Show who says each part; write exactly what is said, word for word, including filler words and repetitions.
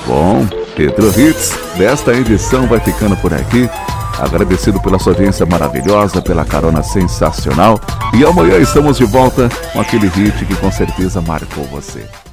Speaker 1: Bom, Retro Hits desta edição vai ficando por aqui. Agradecido pela sua audiência maravilhosa, pela carona sensacional. E amanhã estamos de volta com aquele hit que com certeza marcou você.